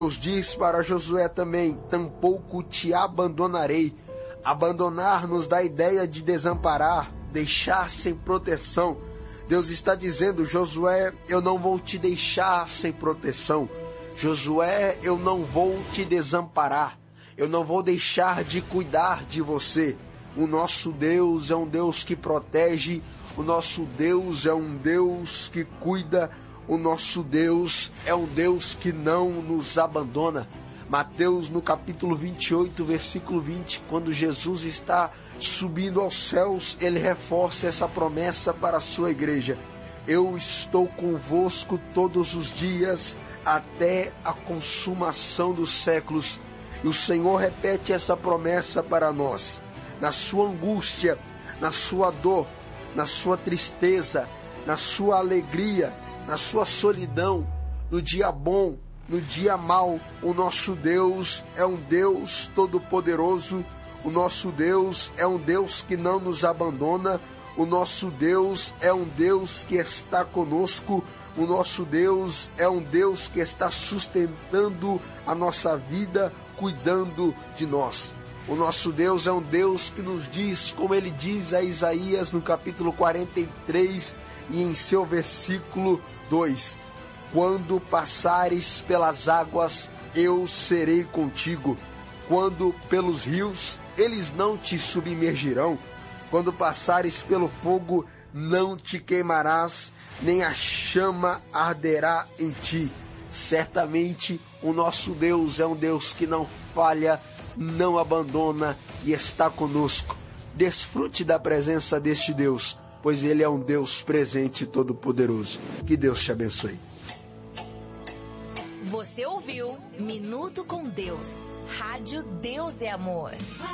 Deus diz para Josué também: tampouco te abandonarei. Abandonar nos dá a ideia de desamparar, deixar sem proteção. Deus está dizendo: Josué, eu não vou te deixar sem proteção. Josué, eu não vou te desamparar. Eu não vou deixar de cuidar de você. O nosso Deus é um Deus que protege. O nosso Deus é um Deus que cuida. O nosso Deus é um Deus que não nos abandona. Mateus, no capítulo 28, versículo 20, quando Jesus está subindo aos céus, ele reforça essa promessa para a sua igreja: eu estou convosco todos os dias até a consumação dos séculos. E o Senhor repete essa promessa para nós. Na sua angústia, na sua dor, na sua tristeza, na sua alegria, na sua solidão, no dia bom, no dia mau, o nosso Deus é um Deus todo-poderoso. O nosso Deus é um Deus que não nos abandona. O nosso Deus é um Deus que está conosco. O nosso Deus é um Deus que está sustentando a nossa vida, cuidando de nós. O nosso Deus é um Deus que nos diz, como ele diz a Isaías no capítulo 43 e em seu versículo 2: quando passares pelas águas, eu serei contigo. Quando pelos rios, eles não te submergirão. Quando passares pelo fogo, não te queimarás, nem a chama arderá em ti. Certamente o nosso Deus é um Deus que não falha, não abandona e está conosco. Desfrute da presença deste Deus, pois Ele é um Deus presente e todo-poderoso. Que Deus te abençoe. Você ouviu Minuto com Deus. Rádio Deus é Amor.